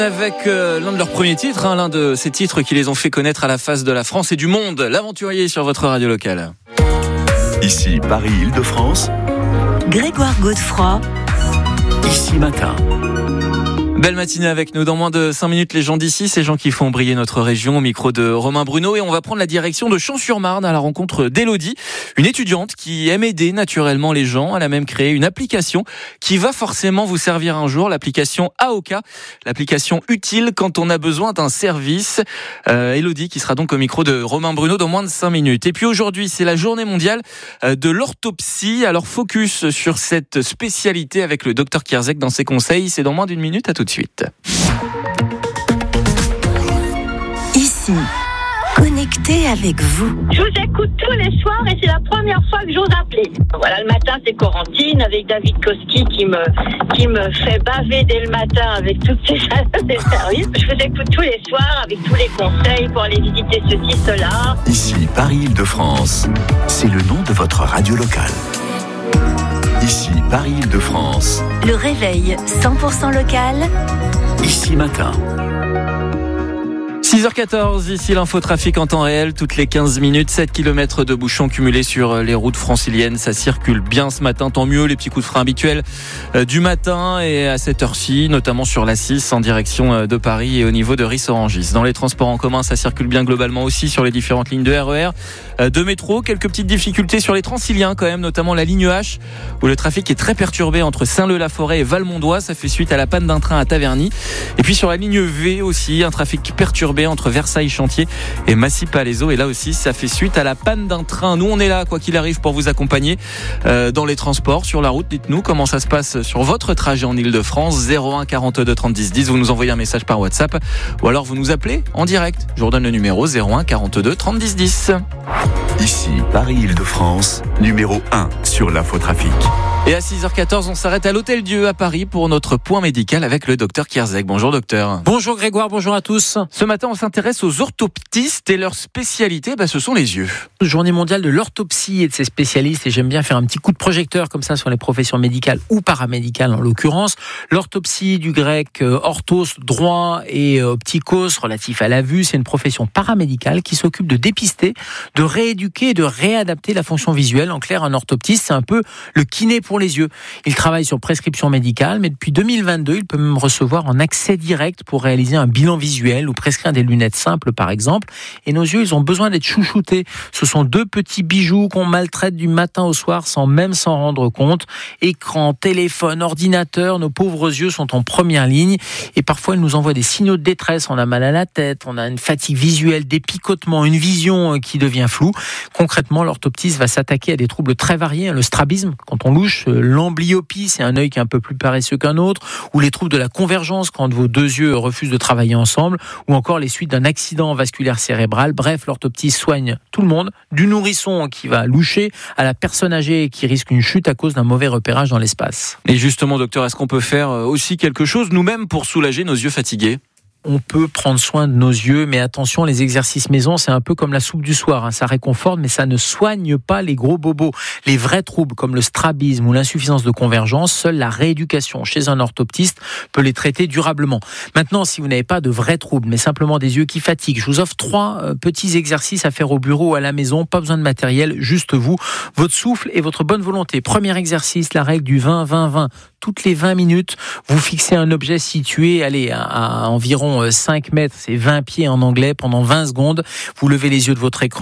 Avec l'un de leurs premiers titres, l'un de ces titres qui les ont fait connaître à la face de la France et du monde, l'Aventurier sur votre radio locale. Ici Paris-Île-de-France, Grégoire Godefroy, Ici Matin. Belle matinée avec nous. Dans moins de 5 minutes, les gens d'ici, ces gens qui font briller notre région, au micro de Romain Bruno. Et on va prendre la direction de Champs-sur-Marne à la rencontre d'Élodie, une étudiante qui aime aider naturellement les gens. Elle a même créé une application qui va forcément vous servir un jour, l'application AOKA, l'application utile quand on a besoin d'un service. Élodie qui sera donc au micro de Romain Bruno dans moins de 5 minutes. Et puis aujourd'hui, c'est la journée mondiale de l'orthopsie. Alors focus sur cette spécialité avec le docteur Kierzek dans ses conseils. C'est dans moins d'une minute, à tout de suite. Ici, connecté avec vous. Je vous écoute tous les soirs et c'est la première fois que j'ose appeler. Voilà, le matin c'est Corentine avec David Koski qui me fait baver dès le matin avec toutes ses services. Je vous écoute tous les soirs avec tous les conseils pour aller visiter ceci, cela. Ici Paris-Île-de-France, c'est le nom de votre radio locale. Ici Paris-Île-de-France, Le réveil 100% local. Ici Matin. 6h14, ici l'infotrafic en temps réel, toutes les 15 minutes, 7 km de bouchons cumulés sur les routes franciliennes. Ça circule bien ce matin, tant mieux, les petits coups de frein habituels du matin et à cette heure-ci, notamment sur la 6 en direction de Paris et au niveau de Ris-Orangis. Dans les transports en commun, ça circule bien globalement aussi sur les différentes lignes de RER, de métro. Quelques petites difficultés sur les Transiliens quand même, notamment la ligne H, où le trafic est très perturbé entre Saint-Leu-la-Forêt et Valmondois. Ça fait suite à la panne d'un train à Taverny. Et puis sur la ligne V aussi, un trafic perturbé entre Versailles-Chantier et Massy-Palaiseau. Et là aussi, ça fait suite à la panne d'un train. Nous, on est là, quoi qu'il arrive, pour vous accompagner dans les transports, sur la route. Dites-nous comment ça se passe sur votre trajet en Île-de-France. 01 42 30 10 10. Vous nous envoyez un message par WhatsApp ou alors vous nous appelez en direct. Je vous redonne le numéro 01 42 30 10 10. Ici Paris-Île-de-France, numéro 1 sur l'infotrafic. Et à 6h14, on s'arrête à l'Hôtel-Dieu à Paris pour notre point médical avec le docteur Kierzek. Bonjour docteur. Bonjour Grégoire, bonjour à tous. Ce matin, on s'intéresse aux orthoptistes et leur spécialité, ce sont les yeux. Journée mondiale de l'orthopsie et de ses spécialistes, et j'aime bien faire un petit coup de projecteur comme ça sur les professions médicales ou paramédicales en l'occurrence. L'orthopsie, du grec orthos, droit, et optikos, relatif à la vue, c'est une profession paramédicale qui s'occupe de dépister, de rééduquer et de réadapter la fonction visuelle. En clair, un orthoptiste, c'est un peu le kiné pour les yeux. Il travaille sur prescription médicale, mais depuis 2022, il peut même recevoir en accès direct pour réaliser un bilan visuel ou prescrire des lunettes simples, par exemple. Et nos yeux, ils ont besoin d'être chouchoutés. Ce sont deux petits bijoux qu'on maltraite du matin au soir sans même s'en rendre compte. Écran, téléphone, ordinateur, nos pauvres yeux sont en première ligne. Et parfois, ils nous envoient des signaux de détresse. On a mal à la tête, on a une fatigue visuelle, des picotements, une vision qui devient floue. Concrètement, l'orthoptiste va s'attaquer à des troubles très variés. Le strabisme, quand on louche, l'amblyopie, c'est un œil qui est un peu plus paresseux qu'un autre, ou les troubles de la convergence quand vos deux yeux refusent de travailler ensemble, ou encore les suites d'un accident vasculaire cérébral. Bref, l'orthoptiste soigne tout le monde, du nourrisson qui va loucher à la personne âgée qui risque une chute à cause d'un mauvais repérage dans l'espace. Et justement, docteur, est-ce qu'on peut faire aussi quelque chose nous-mêmes pour soulager nos yeux fatigués ? On peut prendre soin de nos yeux, mais attention, les exercices maison, c'est un peu comme la soupe du soir. Ça réconforte, mais ça ne soigne pas les gros bobos. Les vrais troubles, comme le strabisme ou l'insuffisance de convergence, seule la rééducation chez un orthoptiste peut les traiter durablement. Maintenant, si vous n'avez pas de vrais troubles, mais simplement des yeux qui fatiguent, je vous offre 3 petits exercices à faire au bureau ou à la maison. Pas besoin de matériel, juste vous, votre souffle et votre bonne volonté. Premier exercice, la règle du 20-20-20. Toutes les 20 minutes, vous fixez un objet situé à environ 5 mètres, c'est 20 pieds en anglais, pendant 20 secondes. Vous levez les yeux de votre écran.